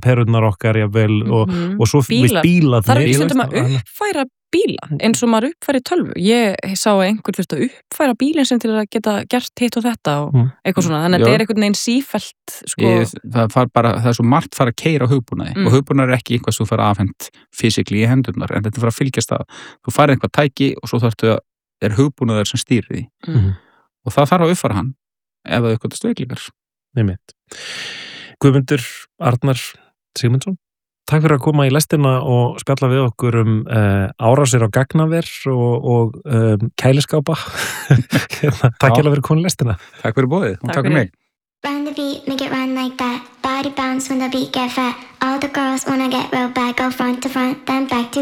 perurnar okkar jafnvel og svo bílarnir. Það ekki stundum að uppfæra bíla eins og maður uppfæri tölvu. Ég sá að einhver þurft að uppfæra bílinn sem til að geta gert hitt og þetta og eitthvað svona. Þannig að þetta einhvern veginn sífellt það svo margt fara að keyra á hugbúnaði og hugbúnaður ekki eitthvað sem fara afhent physically í hendurnar en þetta fara að fylgjast að þú farið eitthvað tæki og svo þarftu að hugbúnaður sem stýrir því og það þarf að uppfæra hann ef það eitthvað veikleikar. Einmitt. Guðmundur Arnar Sigmundsson, takk fyrir að koma í lestina og spjalla við okkur árásir á gagnaver og kæliskápa. Takk fyrir komin í lestina. Takk fyrir boðið og takk fyrir mig. Run the beat, make it run like that. Body bounce when the beat get fat. All the girls wanna get real bad. Go front to front, then back to